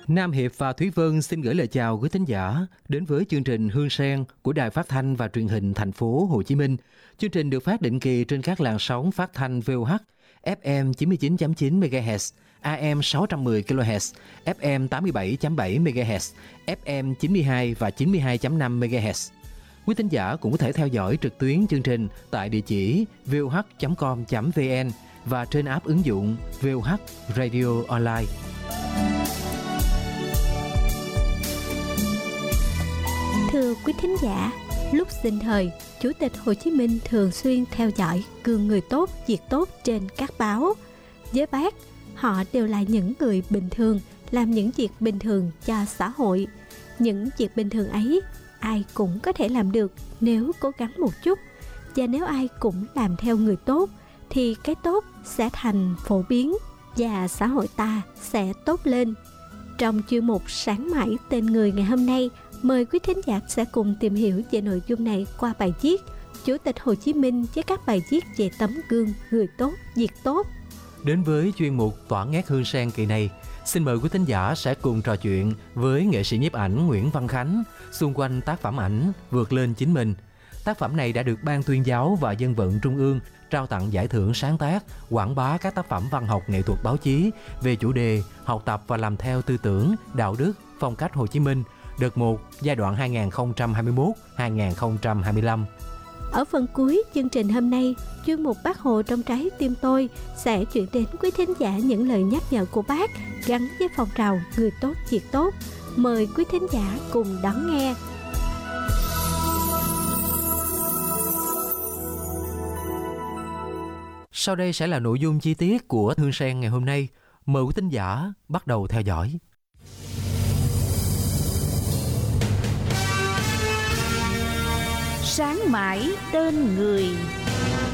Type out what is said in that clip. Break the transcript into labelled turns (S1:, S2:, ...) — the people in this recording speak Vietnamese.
S1: Nam Hiệp và Thúy Vân xin gửi lời chào quý thính giả đến với chương trình Hương Sen của Đài Phát thanh và Truyền hình Thành phố Hồ Chí Minh. Chương trình được phát định kỳ trên các làn sóng phát thanh VOH, FM 99.9 MHz, AM 610 kHz, FM 87.7 MHz, FM 92 và 92.5 MHz. Quý thính giả cũng có thể theo dõi trực tuyến chương trình tại địa chỉ voh.com.vn và trên app ứng dụng VOH Radio Online.
S2: Thưa quý thính giả, lúc sinh thời, Chủ tịch Hồ Chí Minh thường xuyên theo dõi gương người tốt, việc tốt trên các báo. Với Bác, họ đều là những người bình thường, làm những việc bình thường cho xã hội. Những việc bình thường ấy, ai cũng có thể làm được nếu cố gắng một chút. Và nếu ai cũng làm theo người tốt, thì cái tốt sẽ thành phổ biến và xã hội ta sẽ tốt lên. Trong chuyên mục Sáng mãi tên người ngày hôm nay, mời quý thính giả sẽ cùng tìm hiểu về nội dung này qua bài viết Chủ tịch Hồ Chí Minh với các bài viết về tấm gương người tốt, việc tốt.
S1: Đến với chuyên mục Tỏa Ngát Hương Sen kỳ này, xin mời quý thính giả sẽ cùng trò chuyện với nghệ sĩ nhiếp ảnh Nguyễn Văn Khánh xung quanh tác phẩm ảnh Vượt lên chính mình. Tác phẩm này đã được Ban Tuyên giáo và Dân vận Trung ương trao tặng giải thưởng sáng tác, quảng bá các tác phẩm văn học nghệ thuật báo chí về chủ đề học tập và làm theo tư tưởng, đạo đức, phong cách Hồ Chí Minh, đợt 1, giai đoạn 2021-2025.
S2: Ở phần cuối chương trình hôm nay, chuyên mục Bác Hồ trong trái tim tôi sẽ chuyển đến quý thính giả những lời nhắc nhở của Bác gắn với phong trào người tốt việc tốt. Mời quý thính giả cùng đón nghe.
S1: Sau đây sẽ là nội dung chi tiết của Hương Sen ngày hôm nay. Mời quý thính giả bắt đầu theo dõi.
S3: Sáng mãi tên người.